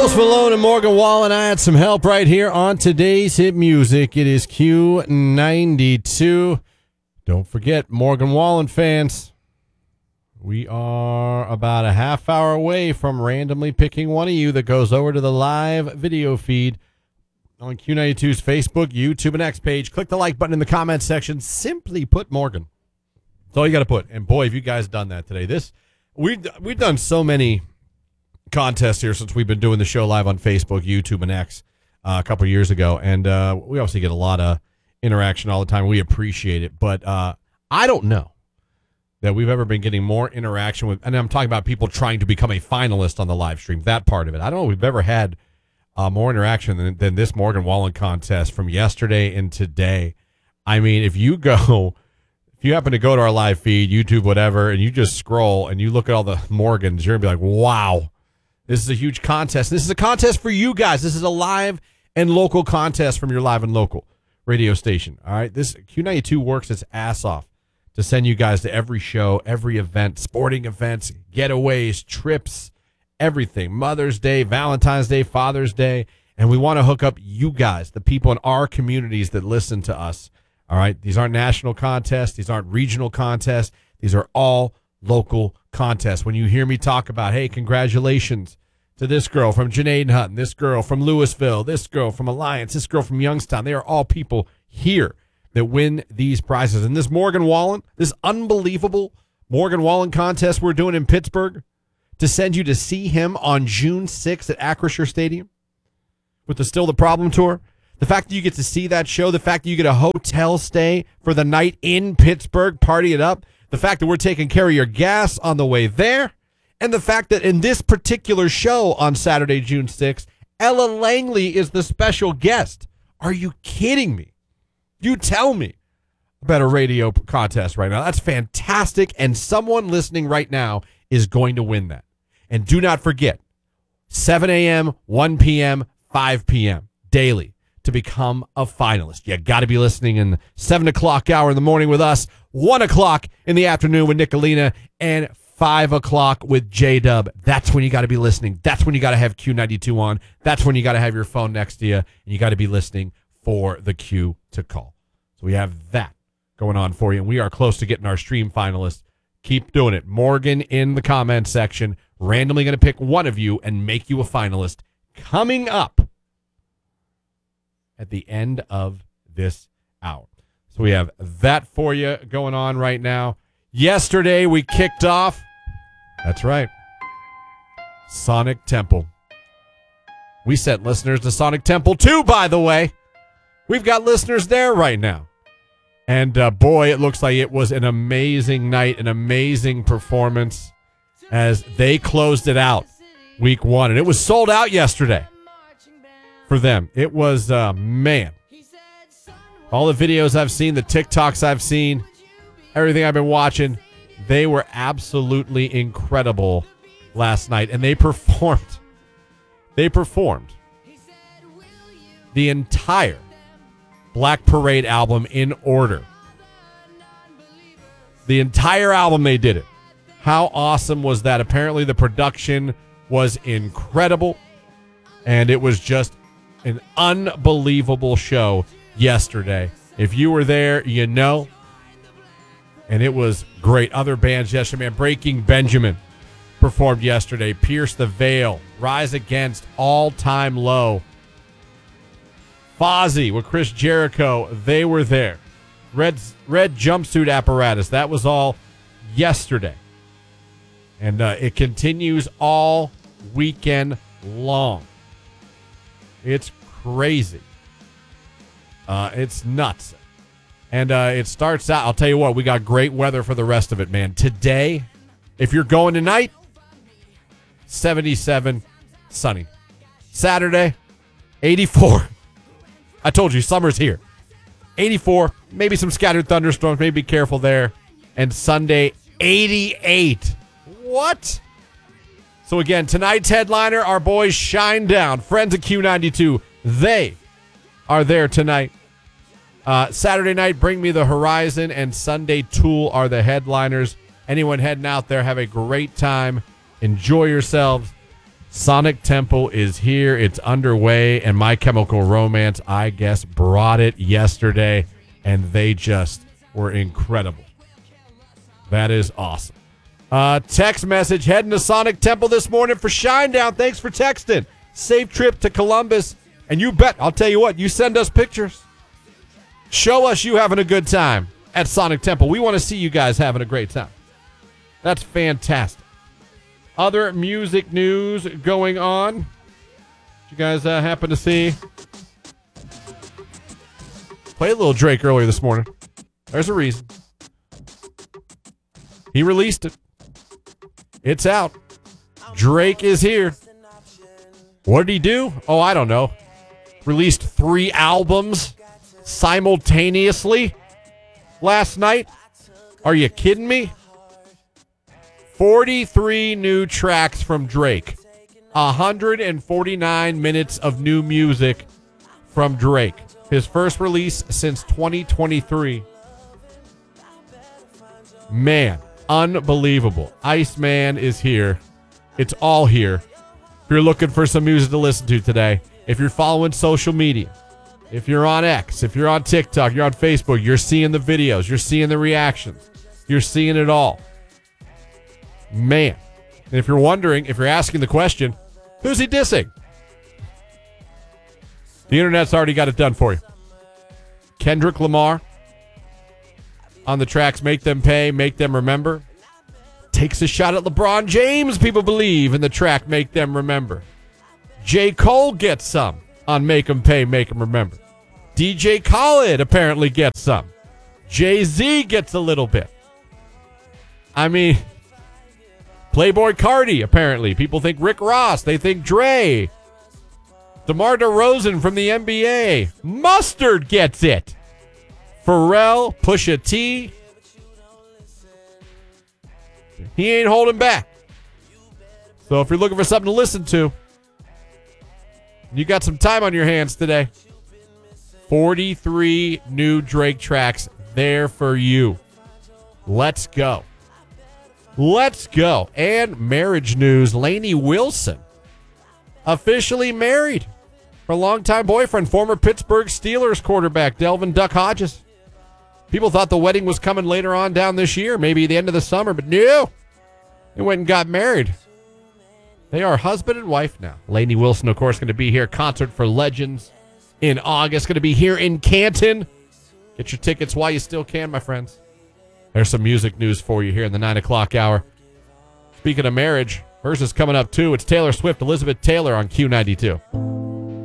Post Malone and Morgan Wallen. I had some help right here on today's hit music. It is Q92. Don't forget, Morgan Wallen fans, we are about a half hour away from randomly picking one of you that goes over to the live video feed on Q92's Facebook, YouTube, and X page. Click the like button in the comments section. Simply put Morgan. That's all you got to put. And boy, have you guys done that today. We've done so many contests here since we've been doing the show live on Facebook, YouTube, and X a couple of years ago. And we obviously get a lot of interaction all the time. We appreciate it. But I don't know that we've ever been getting more interaction with, and I'm talking about people trying to become a finalist on the live stream, that part of it. I don't know if we've ever had more interaction than this Morgan Wallen contest from yesterday and today. I mean, if you happen to go to our live feed, YouTube, whatever, and you just scroll and you look at all the Morgans, you're going to be like, wow, this is a huge contest. This is a contest for you guys. This is a live and local contest from your live and local radio station. All right, this Q92 works its ass off to send you guys to every show, every event, sporting events, getaways, trips, everything. Mother's Day, Valentine's Day, Father's Day. And we want to hook up you guys, the people in our communities that listen to us. All right, these aren't national contests. These aren't regional contests. These are all local contests. When you hear me talk about, hey, congratulations to this girl from Janaden Hutton, this girl from Louisville, this girl from Alliance, this girl from Youngstown, they are all people here that win these prizes. And this Morgan Wallen, this unbelievable Morgan Wallen contest we're doing in Pittsburgh to send you to see him on June 6th at Acrisure Stadium with the Still the Problem tour. The fact that you get to see that show, the fact that you get a hotel stay for the night in Pittsburgh, party it up, the fact that we're taking care of your gas on the way there, and the fact that in this particular show on Saturday, June 6th, Ella Langley is the special guest. Are you kidding me? You tell me about a radio contest right now. That's fantastic, and someone listening right now is going to win that. And do not forget, 7 a.m., 1 p.m., 5 p.m. daily to become a finalist. You got to be listening in the 7 o'clock hour in the morning with us, 1 o'clock in the afternoon with Nicolina, and 5 o'clock with J-Dub. That's when you got to be listening. That's when you got to have Q92 on. That's when you got to have your phone next to you, and you got to be listening for the Q to call. So we have that going on for you, and we are close to getting our stream finalists. Keep doing it. Morgan in the comment section, randomly going to pick one of you and make you a finalist coming up at the end of this hour. So we have that for you going on right now. Yesterday we kicked off, that's right, Sonic Temple. We sent listeners to Sonic Temple too, by the way. We've got listeners there right now. And boy, it looks like it was an amazing night, an amazing performance as they closed it out week one. And it was sold out yesterday for them. It was, man, all the videos I've seen, the TikToks I've seen, everything I've been watching, they were absolutely incredible last night. And they performed the entire Black Parade album in order. The entire album, they did it. How awesome was that? Apparently the production was incredible, and it was just an unbelievable show yesterday. If you were there, you know, and it was great. Other bands yesterday, man, Breaking Benjamin performed yesterday. Pierce the Veil, Rise Against, All Time Low. Fozzy with Chris Jericho, they were there. Red Jumpsuit Apparatus, that was all yesterday. And it continues all weekend long. It's crazy. It's nuts. And it starts out, I'll tell you what, we got great weather for the rest of it, man. Today, if you're going tonight, 77, sunny. Saturday, 84. I told you, summer's here. 84, maybe some scattered thunderstorms. Maybe be careful there. And Sunday, 88. What? So again, tonight's headliner, our boys Shinedown, friends of Q92. They are there tonight. Saturday night, Bring Me the Horizon, and Sunday, Tool are the headliners. Anyone heading out there, have a great time. Enjoy yourselves. Sonic Temple is here. It's underway, and My Chemical Romance, I guess, brought it yesterday, and they just were incredible. That is awesome. Text message, heading to Sonic Temple this morning for Shinedown. Thanks for texting. Safe trip to Columbus. And you bet, I'll tell you what, you send us pictures. Show us you having a good time at Sonic Temple. We want to see you guys having a great time. That's fantastic. Other music news going on. Did you guys happen to see? Played a little Drake earlier this morning. There's a reason. He released it. It's out. Drake is here. What did he do? Oh, I don't know. Released 3 albums simultaneously last night. Are you kidding me? 43 new tracks from Drake. 149 minutes of new music from Drake. His first release since 2023. Man, unbelievable. Iceman is here. It's all here. If you're looking for some music to listen to today, if you're following social media, if you're on X, if you're on TikTok, you're on Facebook, you're seeing the videos, you're seeing the reactions, you're seeing it all. Man. And if you're wondering, if you're asking the question, who's he dissing? The internet's already got it done for you. Kendrick Lamar on the tracks Make Them Pay, Make Them Remember. Takes a shot at LeBron James, people believe, in the track Make Them Remember. J. Cole gets some on Make Them Pay, Make Them Remember. DJ Khaled apparently gets some. Jay-Z gets a little bit. I mean, Playboy Cardi, apparently. People think Rick Ross. They think Dre. DeMar DeRozan from the NBA. Mustard gets it. Pharrell, Pusha T. He ain't holding back. So if you're looking for something to listen to, you got some time on your hands today. 43 new Drake tracks there for you. Let's go. Let's go. And marriage news. Lainey Wilson officially married. Her longtime boyfriend, former Pittsburgh Steelers quarterback, Delvin Duck Hodges. People thought the wedding was coming later on down this year, maybe the end of the summer, but no. They went and got married. They are husband and wife now. Lainey Wilson, of course, going to be here. Concert for Legends in August. Going to be here in Canton. Get your tickets while you still can, my friends. There's some music news for you here in the 9 o'clock hour. Speaking of marriage, hers is coming up too. It's Taylor Swift, Elizabeth Taylor on Q92.